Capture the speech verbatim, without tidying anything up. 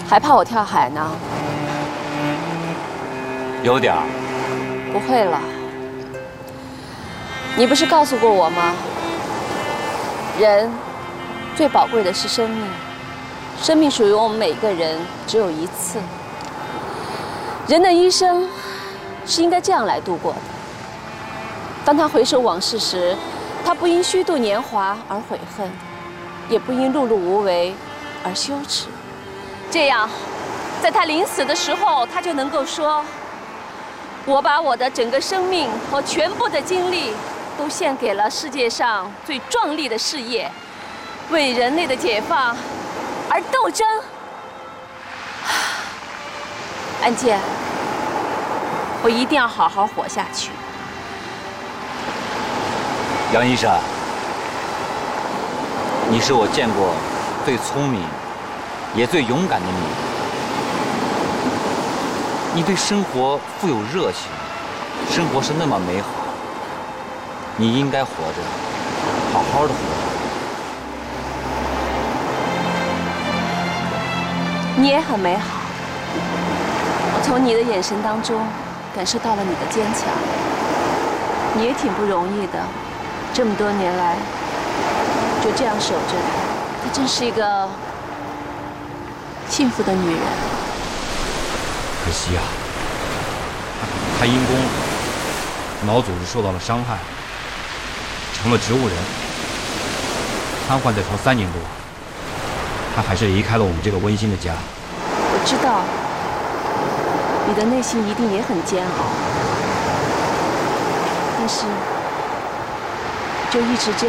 还怕我跳海呢？ 有点儿。 不会了。你不是告诉过我吗？人最宝贵的是生命，生命属于我们每个人只有一次。人的一生是应该这样来度过的。当他回首往事时，他不因虚度年华而悔恨，也不因碌碌无为而羞耻。这样，在他临死的时候，他就能够说：我把我的整个生命和全部的精力都献给了世界上最壮丽的事业，为人类的解放而斗争。安建，我一定要好好活下去。 杨医生，你是我见过最聪明也最勇敢的女人。你对生活富有热情，生活是那么美好，你应该活着，好好的活着。 你也很美好，我从你的眼神当中感受到了你的坚强。你也挺不容易的，这么多年来就这样守着他，她真是一个幸福的女人。 可惜啊，他因公脑组织受到了伤害，成了植物人，瘫痪在床三年多。他还是离开了我们这个温馨的家。 我知道，你的内心一定也很煎熬，但是就一直这样。